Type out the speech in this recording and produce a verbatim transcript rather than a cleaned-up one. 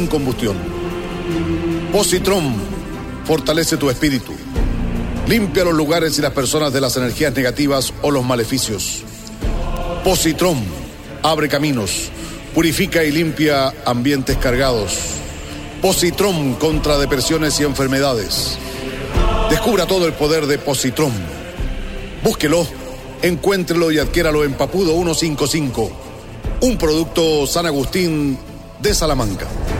sin combustión. Positron fortalece tu espíritu. Limpia los lugares y las personas de las energías negativas o los maleficios. Positron abre caminos, purifica y limpia ambientes cargados. Positron contra depresiones y enfermedades. Descubra todo el poder de Positron. Búsquelo, encuéntrelo y adquiéralo en Papudo ciento cincuenta y cinco, un producto San Agustín de Salamanca.